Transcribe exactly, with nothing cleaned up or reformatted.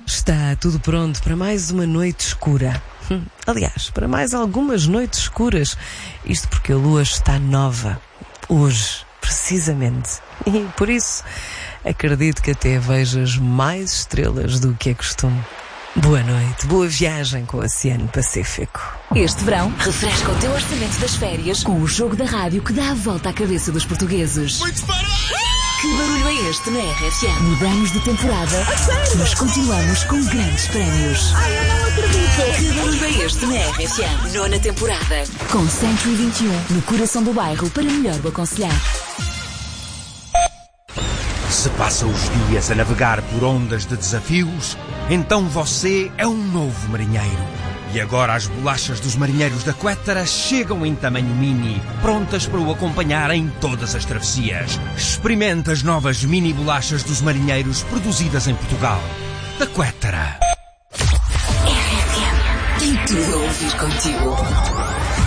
Está tudo pronto para mais uma noite escura. Aliás, para mais algumas noites escuras. Isto porque a lua está nova. Hoje, precisamente. E por isso, acredito que até vejas mais estrelas do que é costume. Boa noite, boa viagem com o Oceano Pacífico. Este verão, refresca o teu orçamento das férias com o jogo da rádio que dá a volta à cabeça dos portugueses. Que barulho é este na R F M? Mudamos de temporada, mas continuamos com grandes prémios. Ai, eu não acredito! Que barulho é este na R F M? Nona temporada. Com cento e vinte e um no coração do bairro para melhor o aconselhar. Se passa os dias a navegar por ondas de desafios, então você é um novo marinheiro. E agora as bolachas dos marinheiros da Quettara chegam em tamanho mini, prontas para o acompanhar em todas as travessias. Experimente as novas mini bolachas dos marinheiros produzidas em Portugal. Da Quettara. R F M tem tudo a ouvir contigo.